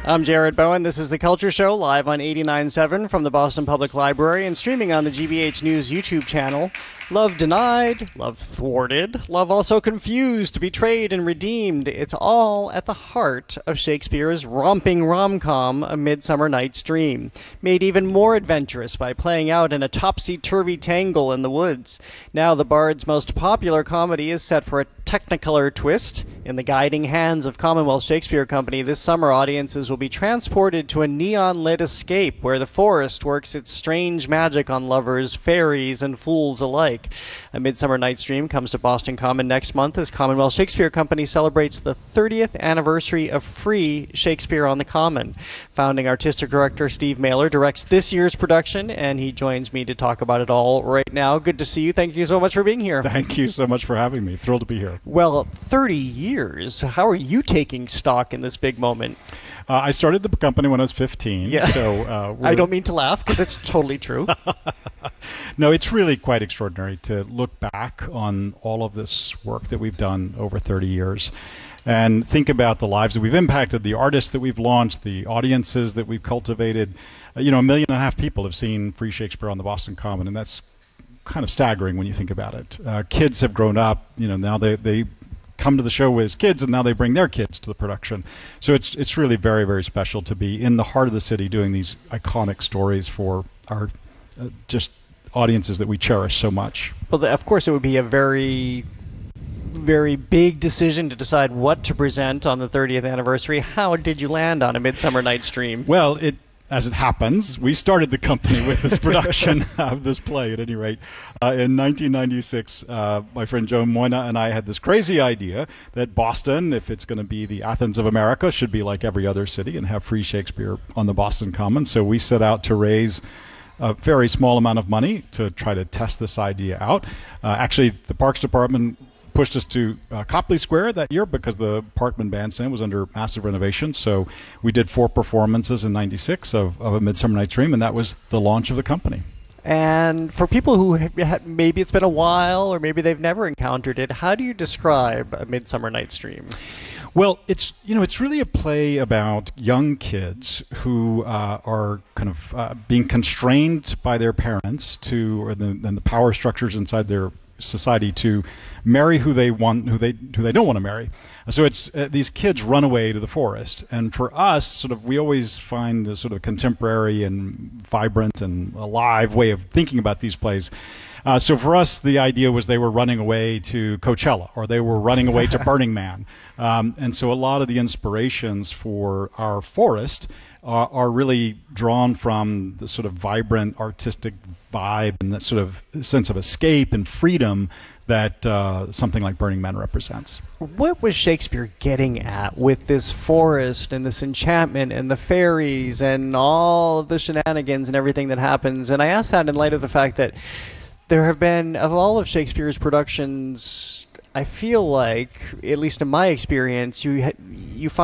I'm Jared Bowen. This is The Culture Show, live on 89.7 from the Boston Public Library and streaming on the GBH News YouTube channel. Love denied, love thwarted, love also confused, betrayed, and redeemed. It's all at the heart of Shakespeare's romping rom-com, A Midsummer Night's Dream, made even more adventurous by playing out in a topsy-turvy tangle in the woods. Now the Bard's most popular comedy is set for a Technicolor twist. In the guiding hands of Commonwealth Shakespeare Company, this summer audiences will be transported to a neon-lit escape where the forest works its strange magic on lovers, fairies, and fools alike. A Midsummer Night's Dream comes to Boston Common next month as Commonwealth Shakespeare Company celebrates the 30th anniversary of free Shakespeare on the Common. Founding artistic director Steve Mailer directs this year's production, and he joins me to talk about it all right now. Good to see you. Thank you so much for being here. Thank you so much for having me. Thrilled to be here. Well, 30 years. How are you taking stock in this big moment? I started the company when I was 15. Yeah. So I don't mean to laugh because it's totally true. No, it's really quite extraordinary to look back on all of this work that we've done over 30 years and think about the lives that we've impacted, the artists that we've launched, the audiences that we've cultivated. 1.5 million people have seen Free Shakespeare on the Boston Common, and that's kind of staggering when you think about it. Kids have grown up. Now they come to the show as kids, and now they bring their kids to the production. So it's really very, very special to be in the heart of the city doing these iconic stories for our just audiences that we cherish so much. Well, of course, it would be a very, very big decision to decide what to present on the 30th anniversary. How did you land on A Midsummer Night's Dream? Well, as it happens, we started the company with this production of this play, at any rate. In 1996, my friend Joe Moyna and I had this crazy idea that Boston, if it's going to be the Athens of America, should be like every other city and have free Shakespeare on the Boston Common. So we set out to raise a very small amount of money to try to test this idea out. Actually, the Parks Department pushed us to Copley Square that year because the Parkman Bandstand was under massive renovation. So we did 4 performances in 96 of A Midsummer Night's Dream, and that was the launch of the company. And for people who maybe it's been a while or maybe they've never encountered it, how do you describe A Midsummer Night's Dream? Well, it's really a play about young kids who are kind of being constrained by their parents and the power structures inside their society to marry who they want, who they don't want to marry. So it's these kids run away to the forest, and for us, we always find this sort of contemporary and vibrant and alive way of thinking about these plays. So for us, the idea was they were running away to Coachella, or they were running away to Burning Man. And so a lot of the inspirations for our forest are really drawn from the sort of vibrant artistic vibe and that sort of sense of escape and freedom that something like Burning Man represents. What was Shakespeare getting at with this forest and this enchantment and the fairies and all of the shenanigans and everything that happens? And I ask that in light of the fact that there have been, of all of Shakespeare's productions, I feel like, at least in my experience, you find